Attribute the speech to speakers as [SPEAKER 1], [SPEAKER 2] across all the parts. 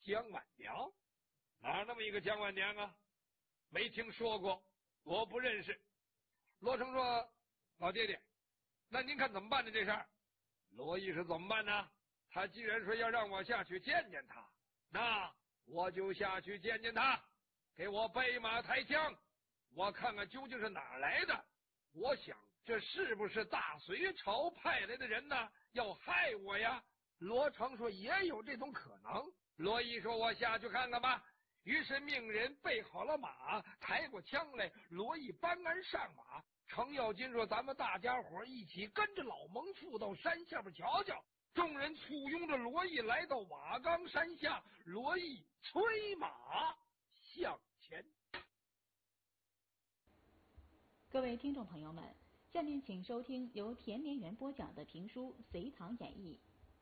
[SPEAKER 1] 姜婉娘？哪那么一个姜婉娘啊？没听说过，我不认识。罗成说：“老爹爹，那您看怎么办呢？这事儿？”罗毅说：“怎么办呢？他既然说要让我下去见见他，那我就下去见见他，给我备马抬枪，我看看究竟是哪儿来的。我想这是不是大隋朝派来的人呢？要害我呀？”罗成说：“也有这种可能。”罗毅说：“我下去看看吧。”于是命人备好了马，抬过枪来。罗毅搬鞍上马。程咬金说：“咱们大家伙一起跟着老蒙父到山下边瞧瞧。”众人簇拥着罗毅来到瓦岗山下，罗毅催马向前。
[SPEAKER 2] 各位听众朋友们，下面请收听由田连元播讲的评书《隋唐演义》。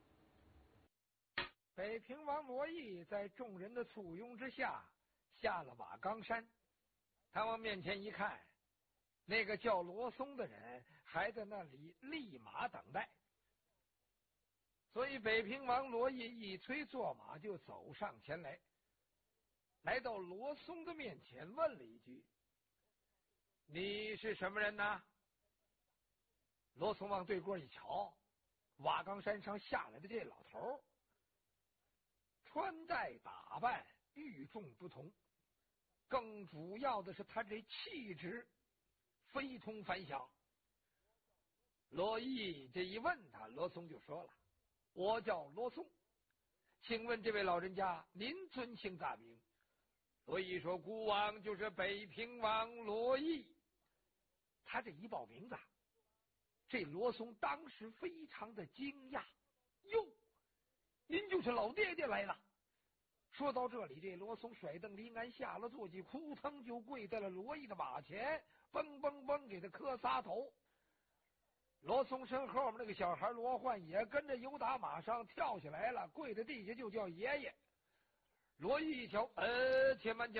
[SPEAKER 1] 北平王罗毅在众人的簇拥之下下了瓦岗山，他往面前一看，那个叫罗松的人还在那里立马等待，所以北平王罗毅一催坐马就走上前来，来到罗松的面前问了一句：“你是什么人呢？”罗松往对过一瞧，瓦岗山上下来的这老头穿戴打扮与众不同，更主要的是他这气质非同凡响。罗毅这一问他，罗松就说了：“我叫罗松，请问这位老人家您尊姓大名？”罗毅说：“孤王就是北平王罗毅。”他这一报名字，这罗松当时非常的惊讶，哟，您就是老爹爹来了。说到这里，这罗松甩蹬离鞍，下了坐骑，扑腾就跪在了罗毅的马前，嘣嘣嘣给他磕仨头。罗松身后面那个小孩罗焕也跟着由打马上跳下来了，跪在地下就叫爷爷。罗毅一瞧，且慢，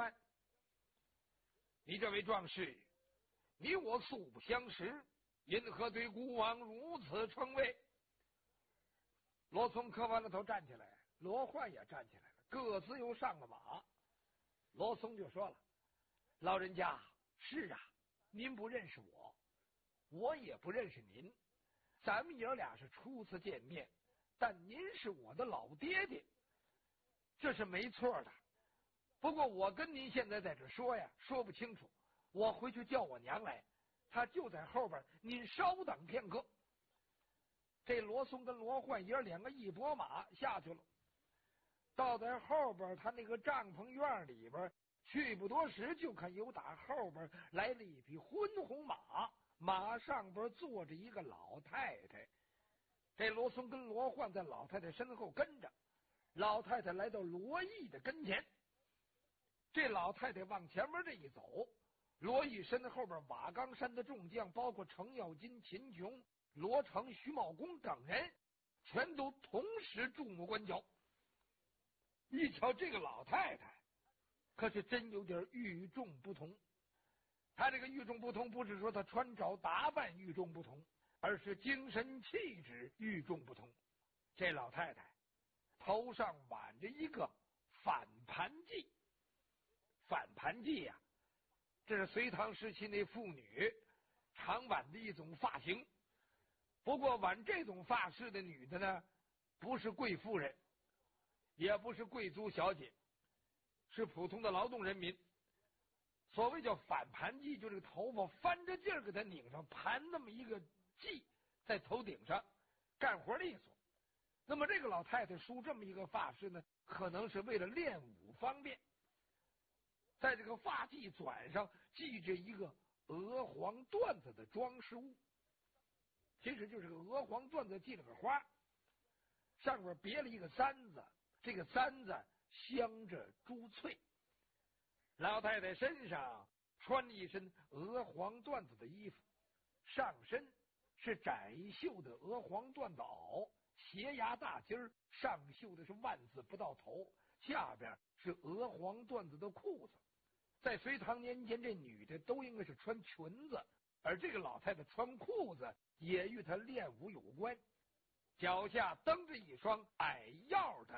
[SPEAKER 1] 你这位壮士，你我素不相识，因何对孤王如此称谓？罗松磕完了头站起来，罗焕也站起来了，各自又上了马。罗松就说了：“老人家，是啊，您不认识我，我也不认识您，咱们爷俩是初次见面，但您是我的老爹爹，这是没错的。不过我跟您现在在这说呀，说不清楚，我回去叫我娘来，她就在后边，您稍等片刻。”这罗松跟罗焕爷两个一拨马下去了，到在后边他那个帐篷院里边，去不多时，就看有打后边来了一匹昏红马，马上边坐着一个老太太。这罗松跟罗焕在老太太身后跟着，老太太来到罗毅的跟前，这老太太往前面这一走，罗毅身后边瓦岗山的众将，包括程咬金、秦琼、罗成、徐茂公等人，全都同时注目观瞧。一瞧这个老太太，可是真有点与众不同。她这个与众不同，不是说她穿着打扮与众不同，而是精神气质与众不同。这老太太头上挽着一个反盘髻，反盘髻呀，这是隋唐时期那妇女常挽的一种发型。不过挽这种发饰的女的呢，不是贵妇人，也不是贵族小姐，是普通的劳动人民。所谓叫反盘髻，就这个头发翻着劲儿给它拧上，盘那么一个髻在头顶上，干活利索。那么这个老太太梳这么一个发饰呢，可能是为了练武方便。在这个发髻转上系着一个鹅黄缎子的装饰物，其实就是个鹅黄缎子系了个花，上面别了一个簪子，这个簪子镶着珠翠。老太太身上穿了一身鹅黄缎子的衣服，上身是窄袖的鹅黄缎子袄，斜牙大襟儿，上绣的是万字不到头，下边是鹅黄缎子的裤子。在隋唐年间，这女的都应该是穿裙子，而这个老太太穿裤子也与她练武有关。脚下蹬着一双矮腰的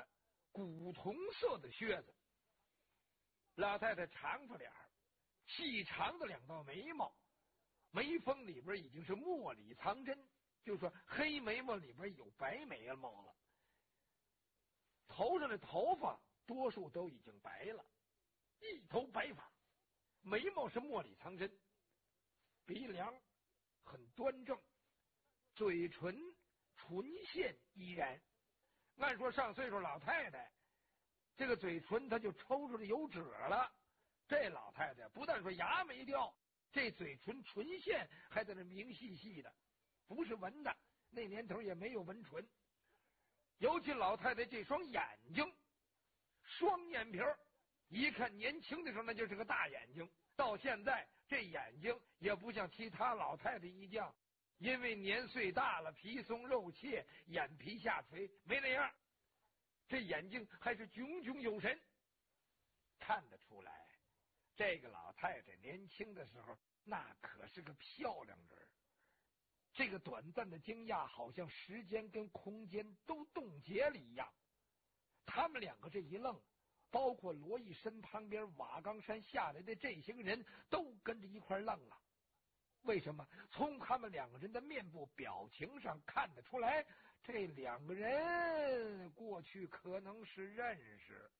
[SPEAKER 1] 古铜色的靴子。老太太长发脸，细长的2道眉毛，眉峰里边已经是墨里藏针，就说黑眉毛里边有白眉毛了。头上的头发多数都已经白了，一头白发，眉毛是墨里藏针，鼻梁很端正，嘴唇唇线依然。按说上岁数老太太，这个嘴唇她就抽出来有褶了。这老太太不但说牙没掉，这嘴唇唇线还在那明细细的，不是纹的。那年头也没有纹唇。尤其老太太这双眼睛，双眼皮儿，一看年轻的时候那就是个大眼睛，到现在这眼睛也不像其他老太太一样，因为年岁大了，皮松肉怯，眼皮下垂，没那样。这眼睛还是炯炯有神，看得出来，这个老太太年轻的时候那可是个漂亮人。这个短暂的惊讶，好像时间跟空间都冻结了一样。他们2个这一愣，包括罗毅身旁边瓦岗山下来的这些个人都跟着一块愣了。为什么？从他们2个人的面部表情上看得出来，这2个人过去可能是认识。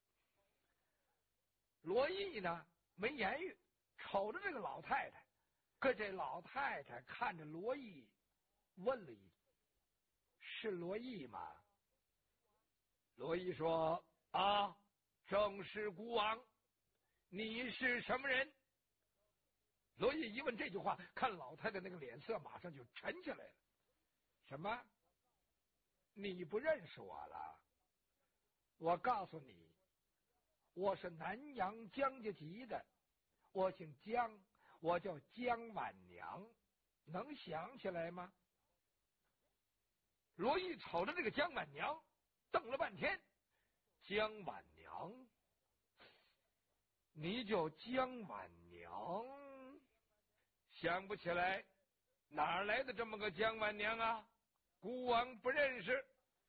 [SPEAKER 1] 罗毅呢没言语，瞅着这个老太太，可这老太太看着罗毅问了一句：“是罗毅吗？”罗毅说：“啊，正是孤王。你是什么人？”罗毅一问这句话，看老太太那个脸色马上就沉下来了。什么？你不认识我了？我告诉你，我是南阳江家籍的，我姓江，我叫江晚娘，能想起来吗？罗毅瞅着这个江晚娘，瞪了半天。江晚娘，你叫江晚娘？想不起来，哪来的这么个江晚娘啊？孤王不认识。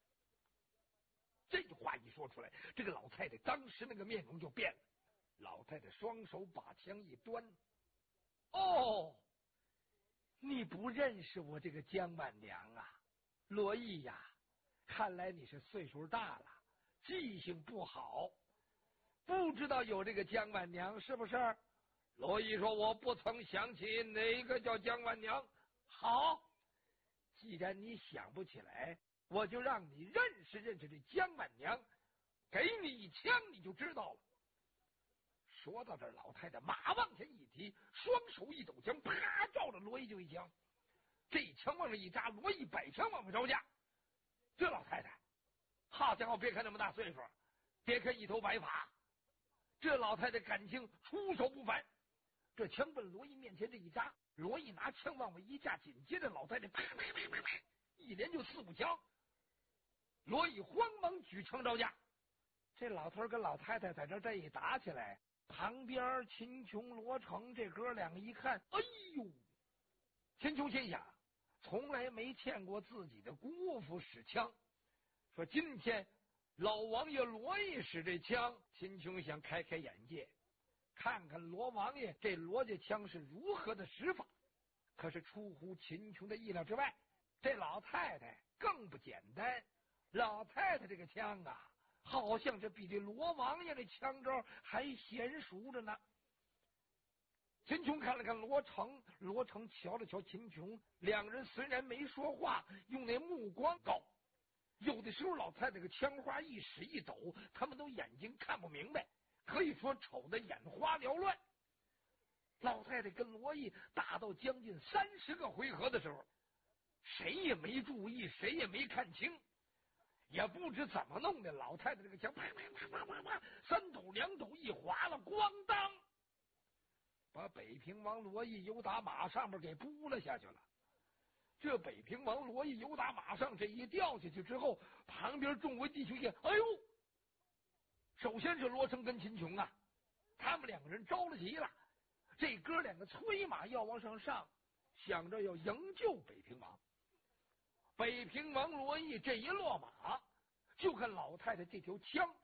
[SPEAKER 1] 这句话一说出来，这个老太太当时那个面容就变了。老太太双手把枪一端：“哦，你不认识我这个江晚娘啊？罗毅呀，看来你是岁数大了，记性不好，不知道有这个江晚娘是不是？”罗毅说：“我不曾想起哪个叫江晚娘。”好，既然你想不起来，我就让你认识认识这江晚娘，给你一枪你就知道了。说到这儿，老太太马往前一提，双手一抖枪，啪照着罗毅就一枪。这一枪往上一扎，罗毅摆枪往上招架。这老太太，好家伙，别看那么大岁数，别看一头白发，这老太太感情出手不凡。这枪奔罗毅面前这一扎，罗毅拿枪往外一架，紧接着老太太啪啪啪啪啪一连就4、5枪。罗毅慌忙举枪招架。这老头跟老太太在这一打起来，旁边秦琼、罗成这哥2个一看，哎呦！秦琼心想，从来没见过自己的姑父使枪，说今天老王爷罗毅使这枪，秦琼想开开眼界，看看罗王爷这罗家枪是如何的使法。可是出乎秦琼的意料之外，这老太太更不简单。老太太这个枪啊，好像这比这罗王爷这枪招还娴熟着呢。秦琼看了看罗成，罗成瞧了瞧秦琼，2人虽然没说话，用那目光高。有的时候老太太这个枪花一使一抖，他们都眼睛看不明白，可以说瞅得眼花缭乱。老太太跟罗毅打到将近30个回合的时候，谁也没注意，谁也没看清，也不知怎么弄的，老太太这个枪啪啪啪啪啪啪，3抖2抖一划了，咣当，把北平王罗毅由打马上面给扑了下去了。这北平王罗毅由打马上这一掉下去之后，旁边众位弟兄一看，哎呦！首先是罗成跟秦琼啊，他们2个人着了急了，这哥2个催马要往上上，想着要营救北平王。北平王罗毅这一落马，就看老太太这条枪